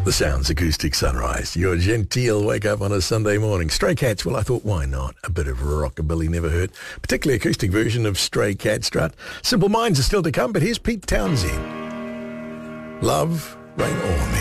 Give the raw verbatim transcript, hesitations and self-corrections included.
The Sounds Acoustic Sunrise. Your genteel wake up on a Sunday morning. Stray Cats, well, I thought, why not? A bit of rockabilly never hurt. Particularly acoustic version of Stray Cat Strut. Simple Minds are still to come, but here's Pete Townsend. Love, Rain O'er Me.